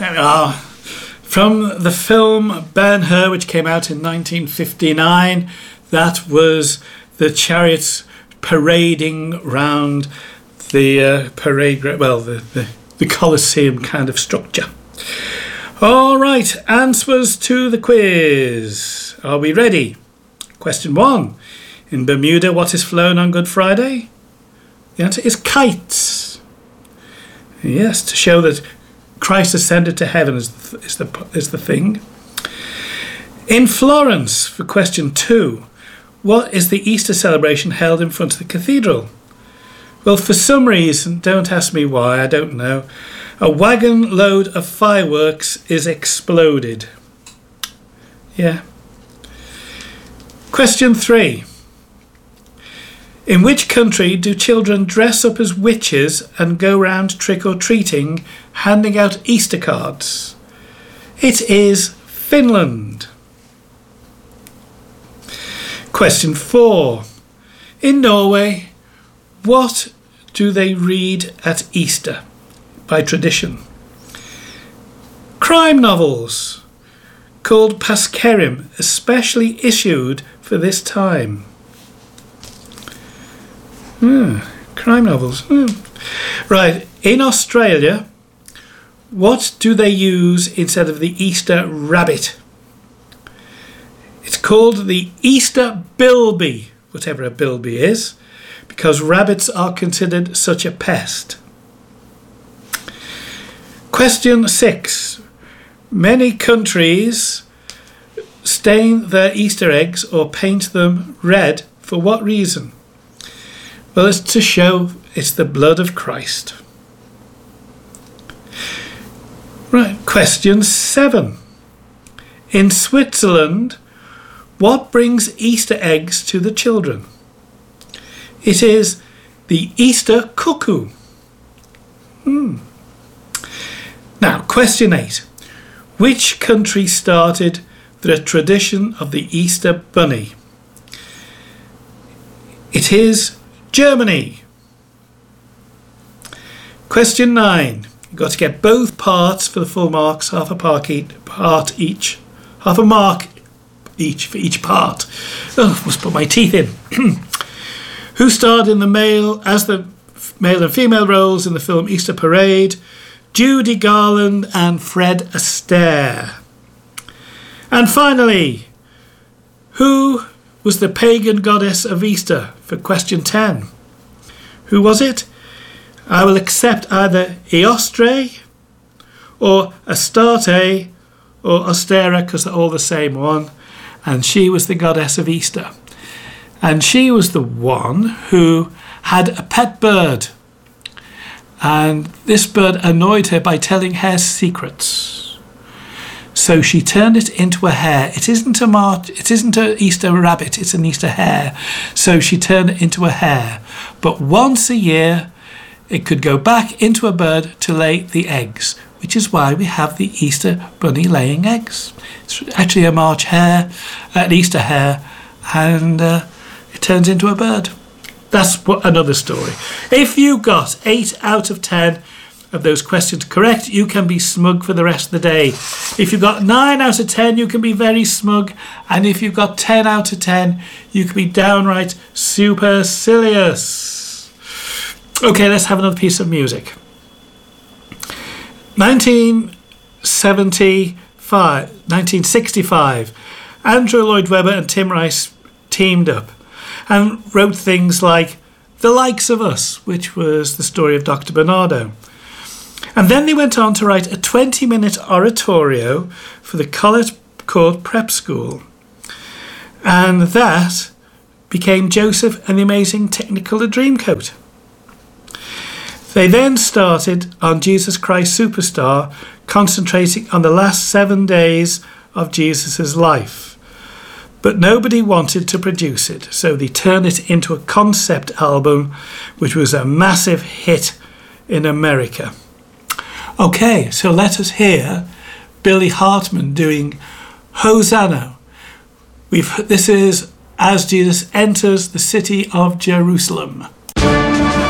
There we are. From the film Ben-Hur, which came out in 1959, that was the chariots parading round the the Colosseum kind of structure. All right, answers to the quiz. Are we ready? Question 1. In Bermuda, what is flown on Good Friday? The answer is kites. Yes, to show that Christ ascended to heaven is the thing. In Florence, for question 2, what is the Easter celebration held in front of the cathedral? Well, for some reason, don't ask me why, I don't know, a wagon load of fireworks is exploded. Yeah. Question 3. In which country do children dress up as witches and go round trick-or-treating, handing out Easter cards? It is Finland. Question 4. In Norway, what do they read at Easter by tradition? Crime novels, called Paskerim, especially issued for this time. Crime novels. Right, in Australia, what do they use instead of the Easter rabbit? It's called the Easter bilby, whatever a bilby is, because rabbits are considered such a pest. Question 6. Many countries stain their Easter eggs or paint them red for what reason? Well, it's to show it's the blood of Christ. Right, question 7. In Switzerland, what brings Easter eggs to the children? It is the Easter cuckoo. Now, question 8. Which country started the tradition of the Easter bunny? It is Germany. Question 9. You've got to get both parts for the full marks, half a mark each for each part. Oh, must put my teeth in. Who starred in the male and female roles in the film Easter Parade? Judy Garland and Fred Astaire. And finally, who was the pagan goddess of Easter for question 10? Who was it? I will accept either Eostre or Astarte or Ostera because they're all the same one. And she was the goddess of Easter. And she was the one who had a pet bird. And this bird annoyed her by telling her secrets. So she turned it into a hare. It isn't an Easter rabbit, it's an Easter hare. So she turned it into a hare. But once a year, it could go back into a bird to lay the eggs, which is why we have the Easter bunny laying eggs. It's actually a March hare, an Easter hare, and it turns into a bird. That's another story. If you got 8 out of 10 of those questions correct, you can be smug for the rest of the day. If you got 9 out of 10, you can be very smug. And if you've got 10 out of 10, you can be downright supercilious. Okay, let's have another piece of music. 1965, Andrew Lloyd Webber and Tim Rice teamed up and wrote things like The Likes of Us, which was the story of Dr. Bernardo. And then they went on to write a 20-minute oratorio for the College Court Prep School. And that became Joseph and the Amazing Technicolor Dreamcoat. They then started on Jesus Christ Superstar, concentrating on the last 7 days of Jesus' life. But nobody wanted to produce it, so they turned it into a concept album, which was a massive hit in America. Okay, so let us hear Billy Hartman doing Hosanna. This is as Jesus enters the city of Jerusalem.